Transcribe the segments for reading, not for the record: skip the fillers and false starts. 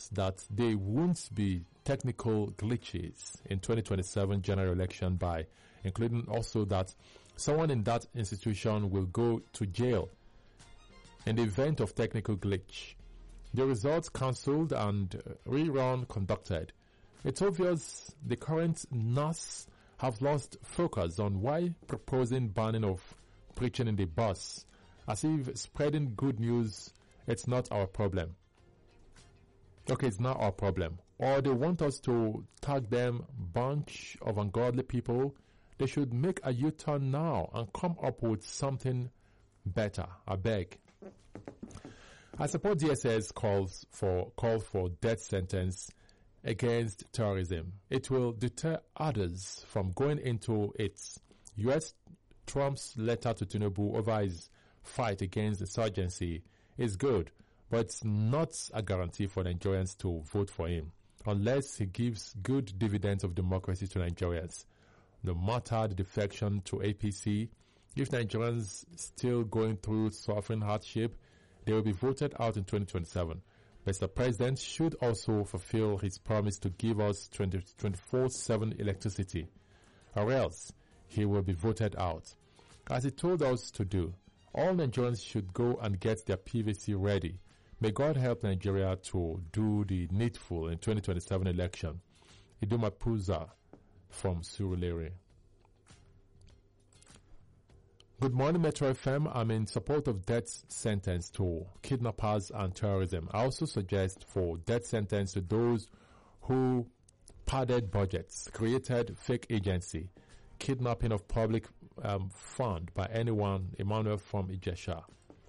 us that there won't be technical glitches in 2027 general election by including also that someone in that institution will go to jail in the event of technical glitch. The results cancelled and rerun conducted. It's obvious the current NAS have lost focus on why proposing banning of preaching in the bus, as if spreading good news, it's not our problem. Okay, it's not our problem. Or they want us to tag them bunch of ungodly people. They should make a U-turn now and come up with something better. I beg. I support DSS call for death sentence against terrorism. It will deter others from going into it. U.S. Trump's letter to Tinubu over his fight against insurgency is good, but it's not a guarantee for Nigerians to vote for him unless he gives good dividends of democracy to Nigerians. No matter the defection to APC, if Nigerians still going through suffering hardship, they will be voted out in 2027. Mr. President should also fulfill his promise to give us 24/7 electricity, or else he will be voted out. As he told us to do, all Nigerians should go and get their PVC ready. May God help Nigeria to do the needful in 2027 election. Iduma Puza from Surulere. Good morning, Metro FM. I'm in support of death sentence to kidnappers and terrorism. I also suggest for death sentence to those who padded budgets, created fake agency, kidnapping of public fund by anyone. Emmanuel from Ijesha.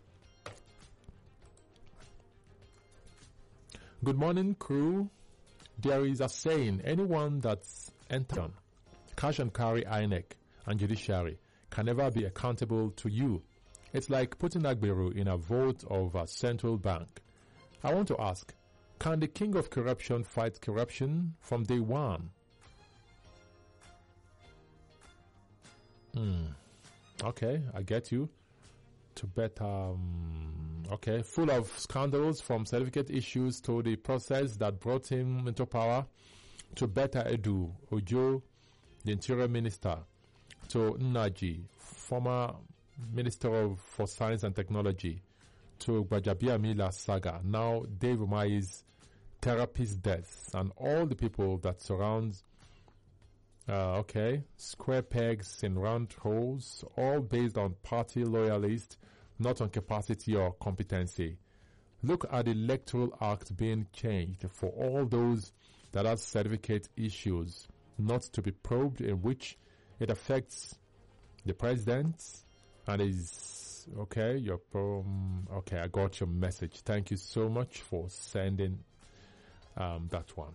Good morning, crew. There is a saying, anyone that's entered cash and carry INEC and judiciary can never be accountable to you. It's like putting Agberu in a vault of a central bank. I want to ask, can the king of corruption fight corruption from day one? Okay, I get you. To bet, okay, full of scandals from certificate issues to the process that brought him into power, to Beta Edu, Ojo, the interior minister, to Nnaji, former minister for science and technology, to Gbajabiamila saga, now Dave Umahi's therapist deaths, and all the people that surround square pegs in round holes, all based on party loyalists, not on capacity or competency. Look at the electoral act being changed for all those that have certificate issues not to be probed, in which it affects the president and his, I got your message. Thank you so much for sending that one.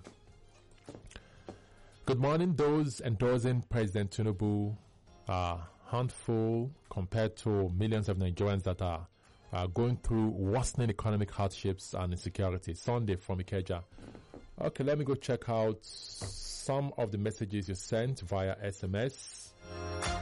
Good morning. Those endorsing President Tinubu are handful compared to millions of Nigerians that are going through worsening economic hardships and insecurity. Sunday from Ikeja. Okay, let me go check out some of the messages you sent via SMS.